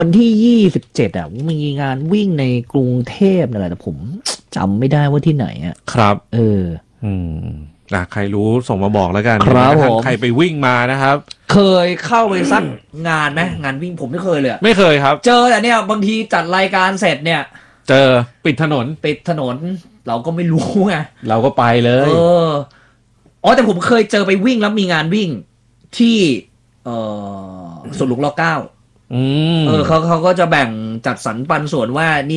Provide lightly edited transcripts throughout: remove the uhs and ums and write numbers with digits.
วันที่27อ่ะมีงานวิ่งในกรุงเทพนั่นแหละแต่ผมจำไม่ได้ว่าที่ไหนอ่ะครับใครรู้ส่งมาบอกแล้วกันครับผมใครไปวิ่งมานะครับเคยเข้าไปสักงานไหมงานวิ่งผมไม่เคยเลยไม่เคยครับเจอแต่เนี่ยบางทีจัดรายการเสร็จเนี่ยเจอปิดถนนเราก็ไม่รู้ไงเราก็ไปเลยแต่ผมเคยเจอไปวิ่งแล้วมีงานวิ่งที่สวนหลวงร.9เขาก็จะแบ่งจัดสรรปันส่วนว่านี่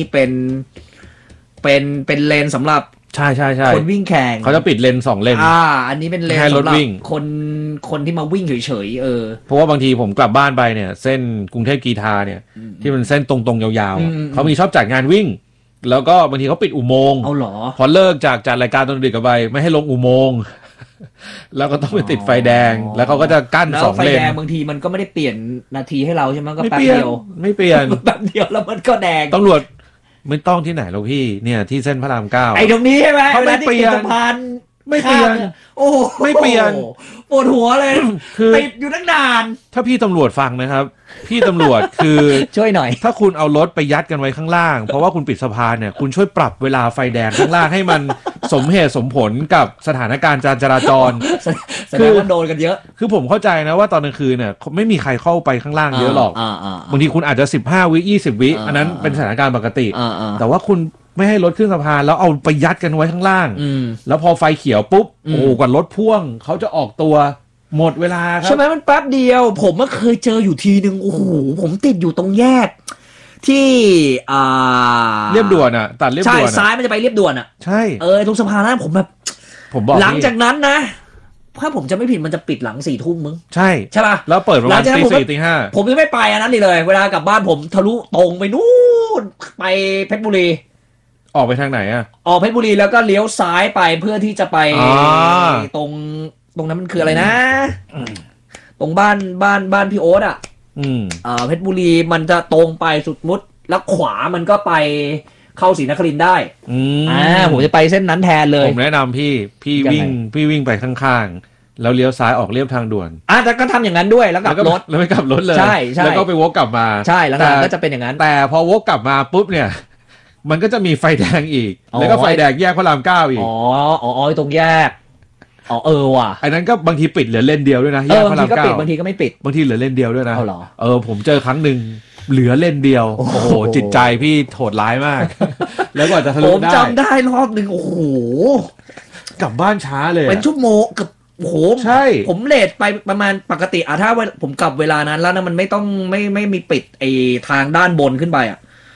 เป็นเลนสำหรับใช่คนวิ่งแข่งเขาจะปิดเลน2เลนอันนี้เป็นเลนสำหรับคนที่มาวิ่งเฉยๆเพราะว่าบางทีผมกลับบ้านไปเนี่ยเส้นกรุงเทพกีฬาเนี่ยที่มันเส้นตรงๆยาวๆเขามีชอบจัดงานวิ่งแล้วก็บางทีเขาปิดอุโมงค์เอาเหรอพอเลิกจากจัดรายการตอนดึกกันไปไม่ให้ลงอุโมงค์แล้วก็ต้องไปติดไฟแดงแล้วเขาก็จะกั้น2เลนไฟแดงบางทีมันก็ไม่ได้เปลี่ยนนาทีให้เราใช่ไหมก็แป๊บเดียวไม่เปลี่ยนแป๊บเดียวแล้วมันก็แดงตำรวจไม่ต้องที่ไหนหรอกพี่เนี่ยที่เส้นพระราม9 ไอ้ตรงนี้ใช่ไหมเขาไม่เปลี่ยนสะพานไม่เปลี่ยนไม่เปลี่ยนปวดหัวเลยติดอยู่ตั้งนานถ้าพี่ตำรวจฟังนะครับพี่ตำรวจคือช่วยหน่อยถ้าคุณเอารถไปยัดกันไว้ข้างล่างเพราะว่าคุณปิดสะพานเนี่ยคุณช่วยปรับเวลาไฟแดงข้างล่างให้มันสมเหตุสมผลกับสถานการณ์การจราจรคือโดนกันเยอะคือผมเข้าใจนะว่าตอนกลางคืนเนี่ยไม่มีใครเข้าไปข้างล่างเยอะหรอกบางทีคุณอาจจะ15วิ20วิอันนั้นเป็นสถานการณ์ปกติแต่ว่าคุณไม่ให้รถขึ้นสะพานแล้วเอาไปยัดกันไว้ข้างล่างแล้วพอไฟเขียวปุ๊บโอ้กว่ารถพ่วงเขาจะออกตัวหมดเวลาครับใช่ไหมมันแป๊บเดียวผมก็เคยเจออยู่ทีนึงโอ้โหผมติดอยู่ตรงแยกที่เรียบด่วนอ่ะตัดเรียบด่วนใช่ซ้ายมันจะไปเรียบด่วนอ่ะใช่ตรงสะพานนั้นผมบอกหลังจากนั้นนะถ้าผมจะไม่ผิดมันจะปิดหลัง4 ทุ่มมึงใช่ป่ะแล้วเปิดประมาณตี 4 ตี 5 ผมยังไม่ไปอันนั้นเลยเวลากลับบ้านผมทะลุตรงไปนู่นไปเพชรบุรีออกไปทางไหนอ่ะออกเพชรบุรีแล้วก็เลี้ยวซ้ายไปเพื่อที่จะไปตรงนั้นมันคืออะไรนะตรงบ้านพี่โอ๊ตเพชรบุรีมันจะตรงไปสุดมุดแล้วขวามันก็ไปเข้าศรีนครินทร์ได้ผมจะไปเส้นนั้นแทนเลยผมแนะนำพี่วิ่งไปข้างๆแล้วเลี้ยวซ้ายออกเรียบทางด่วนแต่ก็ทำอย่างนั้นด้วยแล้วกลับรถแล้วไม่กลับรถเลยใช่แล้วก็ไปวกกลับมาใช่แล้วก็จะเป็นอย่างนั้นแต่พอวกกลับมาปุ๊บเนี่ยมันก็จะมีไฟแดงอีกแล้วก็ไฟแดงแยกพระราม9อีกตรงแยกว่ะอันนั้นก็บางทีปิดเหลือเลนเดียวด้วยนะแยกพระราม9 บางทีก็ไม่ปิดบางทีเหลือเลนเดียวด้วยนะผมเจอครั้งนึงเหลือเลนเดียวโอ้โหจิตใจพี่โหดร้ายมากแล้วกว่าจะทะลุได้ผมจำได้รอบนึงโอ้โหกลับบ้านช้าเลยเป็นชั่วโมงกับโอ้โหใช่ผมเลทไปประมาณปกติถ้าผมกลับเวลานั้นแล้วนะมันไม่มีปิดไอ้ทางด้านบนขึ้นไป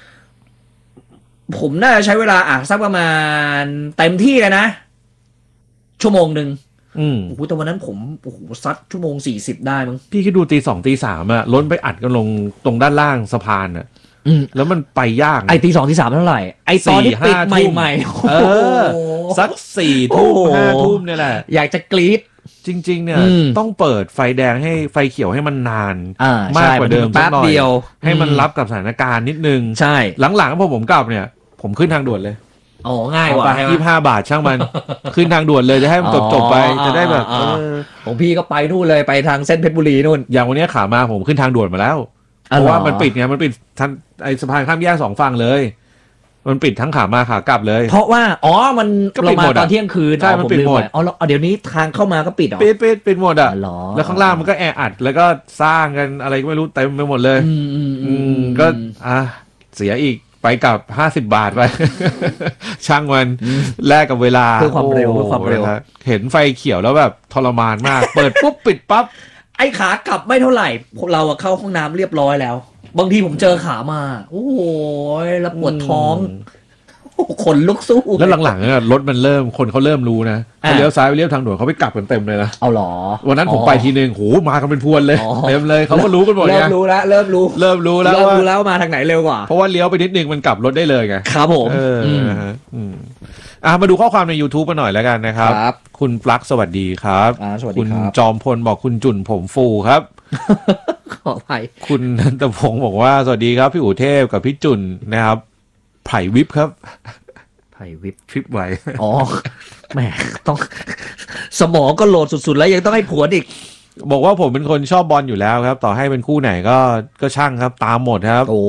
ผมน่าจะใช้เวลาสักประมาณเต็มที่เลยนะชั่วโมงนึงโอ้โหแต่วันนั้นผมโอ้โหซัดชั่วโมง40ได้มั้งพี่คิดดูตี 2 ตี 3อะล้นไปอัดกันลงตรงด้านล่างสะพานอะแล้วมันไปยากไอ้ตี 2 ตี 3เท่าไหร่ไอ้ตอนที่ปิดใหม่ๆสัก4 ทุ่ม5 ทุ่มเนี่ยแหละอยากจะกรี๊ดจริงๆเนี่ยต้องเปิดไฟแดงให้ไฟเขียวให้มันนานมากกว่าเดิมสักหน่อยให้มันรับกับสถานการณ์นิดนึงใช่หลังๆพอผมกลับเนี่ยผมขึ้นทางด่วนเลยง่ายกว่า 25 บาทช่างมันขึ้นทางด่วนเลยจะให้มันจบไปจะได้แบบของพี่ก็ไปนู่นเลยไปทางเส้นเพชรบุรีนู่นอย่างวันนี้ขามาผมขึ้นทางด่วนมาแล้วเพราะว่ามันปิดไงมันปิดไอ้สะพานข้ามแยก2 ฝั่งเลยมันปิดทั้งขามาขากลับเลยเพราะว่ามันเรามาตอนเที่ยงคืนใช่มันปิดหมดเดี๋ยวนี้ทางเข้ามาก็ปิดปิดหมดแล้วข้างล่างมันก็แออัดแล้วก็สร้างกันอะไรก็ไม่รู้เต็มไปหมดเลยก็เสียอีกไปกับ50 บาทไปช่างมันแลกกับเวลาเพื่อความเร็วเห็นไฟเขียวแล้วแบบทรมานมากเปิดปุ๊บปิดปั๊บไอ้ขากลับไม่เท่าไหร่พวกเราเข้าห้องน้ำเรียบร้อยแล้วบางทีผมเจอขามาโอ้โหแล้วปวดท้องขนลุกสู้แล้วหลังๆรถมันคนเขาเริ่มรู้นะเขาเลี้ยวซ้ายไปเลี้ยวทางด่วนเขาไปกลับกันเต็มเลยนะเอาหรอวันนั้นผมไปทีนึงโหมากันเป็นพวนเลยเต็มเลยเขาก็รู้กันหมดไงเริ่มรู้แล้วมาทางไหนเร็วกว่าเพราะว่าเลี้ยวไปนิดนึงมันกลับรถได้เลยไงครับผมมาดูข้อความใน YouTube กันหน่อยแล้วกันนะครับคุณปลั๊กสวัสดีครับคุณจอมพลบอกคุณจุ่นผมฟูครับขออภัยคุณนันทพงศ์บอกว่าสวัสดีครับพี่อู๋เทพกับพี่จุ่นนะครับไผ่วิบครับไผ่วิบฟิบไว้แหมต้องสมองก็โหลดสุดๆแล้วยังต้องให้ผวนอีกบอกว่าผมเป็นคนชอบบอลอยู่แล้วครับต่อให้เป็นคู่ไหนก็ช่างครับตามหมดครับ